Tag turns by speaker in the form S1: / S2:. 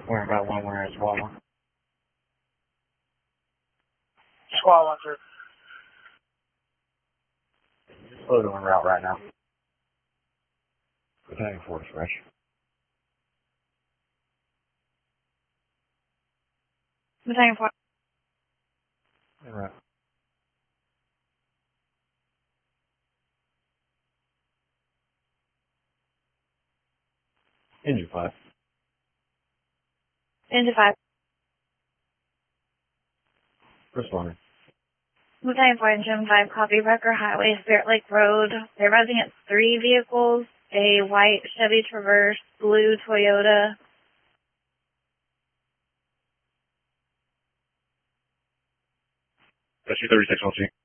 S1: We're about one, we're at Squaw.
S2: Squaw 1 through.
S1: Floating en route right now. Battalion 4 fresh.
S3: Battalion 4.
S1: En route. Engine 5.
S3: Engine 5.
S1: Responding.
S3: Battalion 4, Engine 5, copy. Rucker Highway, Spirit Lake Road. They're buzzing at 3 vehicles. A white Chevy Traverse, blue Toyota.
S1: That's your 36 LC.